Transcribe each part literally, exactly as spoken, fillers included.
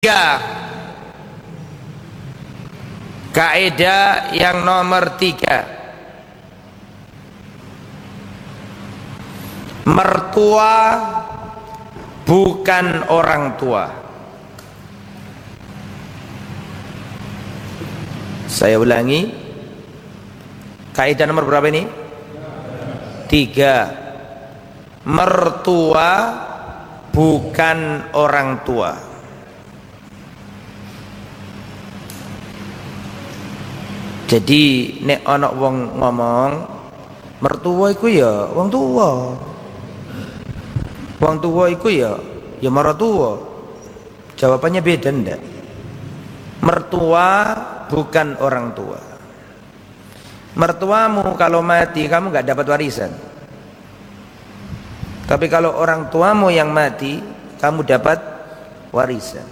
Tiga, kaidah yang nomor tiga, mertua bukan orang tua. Saya ulangi, kaidah nomor berapa ini? Tiga, mertua bukan orang tua. Jadi nek ana wong ngomong mertua iku ya wong tua. Wong tua iku ya ya martua. Jawabannya beda ndak? Mertua bukan orang tua. Mertuamu kalau mati kamu enggak dapat warisan. Tapi kalau orang tuamu yang mati kamu dapat warisan.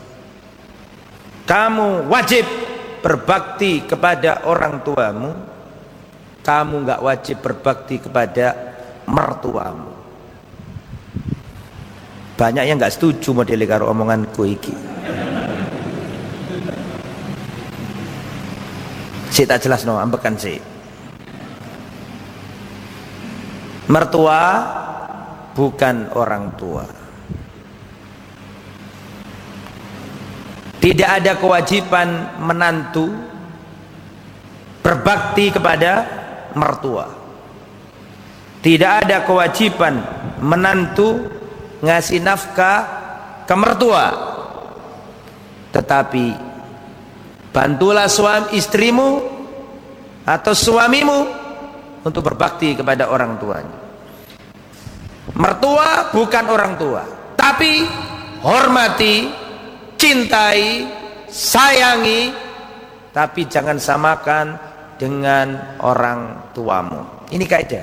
Kamu wajib berbakti kepada orang tuamu, kamu nggak wajib berbakti kepada mertuamu. Banyak yang nggak setuju model karo omonganku iki. Si tak jelas no, ambekan sih. Mertua bukan orang tua. Tidak ada kewajiban menantu berbakti kepada mertua. Tidak ada kewajiban menantu ngasih nafkah ke mertua. Tetapi bantulah suami istrimu atau suamimu untuk berbakti kepada orang tuanya. Mertua bukan orang tua, tapi hormati, cintai, sayangi, tapi jangan samakan dengan orang tuamu. Ini kaidah.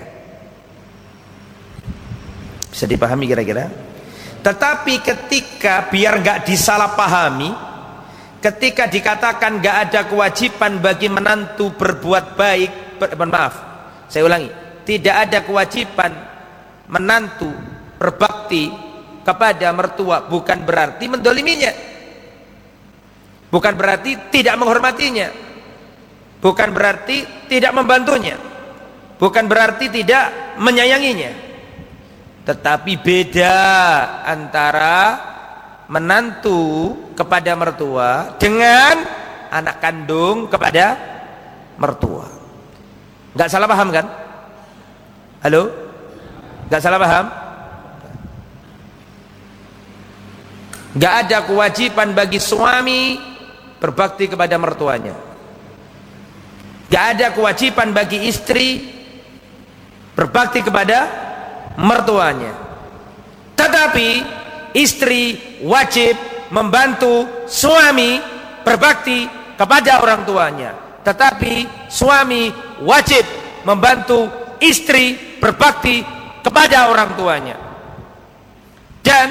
Bisa dipahami kira-kira? Tetapi ketika biar nggak disalahpahami, ketika dikatakan nggak ada kewajiban bagi menantu berbuat baik, ber, maaf, saya ulangi, tidak ada kewajiban menantu berbakti kepada mertua, bukan berarti mendoliminya. Bukan berarti tidak menghormatinya, bukan berarti tidak membantunya, bukan berarti tidak menyayanginya. Tetapi beda antara menantu kepada mertua dengan anak kandung kepada mertua. Gak salah paham kan? Halo? Gak salah paham? Gak ada kewajiban bagi suami berbakti kepada mertuanya. Gak ada kewajiban bagi istri berbakti kepada mertuanya. Tetapi istri wajib membantu suami berbakti kepada orang tuanya. Tetapi suami wajib membantu istri berbakti kepada orang tuanya. Dan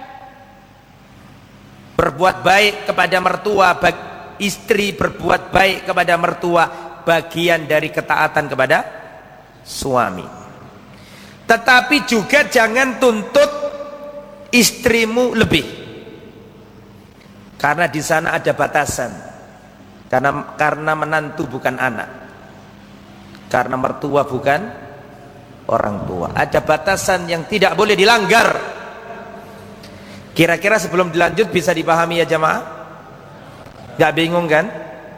berbuat baik kepada mertua, istri berbuat baik kepada mertua bagian dari ketaatan kepada suami. Tetapi juga jangan tuntut istrimu lebih, karena di sana ada batasan. Karena karena menantu bukan anak, karena mertua bukan orang tua. Ada batasan yang tidak boleh dilanggar. Kira-kira sebelum dilanjut bisa dipahami ya jamaah? Gak bingung kan?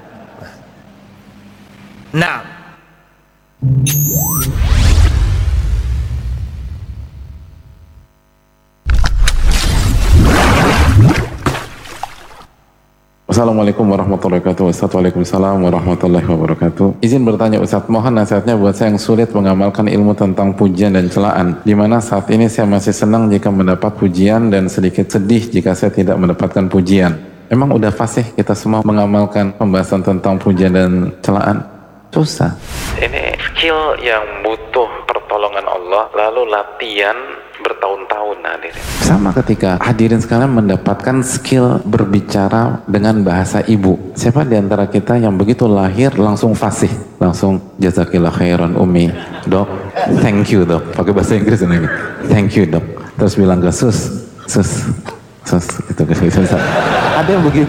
Nah, Assalamualaikum warahmatullahi wabarakatuh. Ustaz, waalaikumsalam warahmatullahi wabarakatuh. Izin bertanya Ustaz, mohon nasihatnya buat saya yang sulit mengamalkan ilmu tentang pujian dan celaan, di mana saat ini saya masih senang jika mendapat pujian dan sedikit sedih jika saya tidak mendapatkan pujian. Emang udah fasih kita semua mengamalkan pembahasan tentang pujian dan celaan? Susah. Ini skill yang butuh pertolongan Allah, lalu latihan bertahun-tahun hadirin. Sama ketika hadirin sekalian mendapatkan skill berbicara dengan bahasa ibu. Siapa di antara kita yang begitu lahir langsung fasih, langsung jazakillah khairan umi, dok, thank you dok, pakai bahasa Inggris ini, thank you dok. Terus bilang ke sus, sus, sus gitu gitu. Ada yang begitu.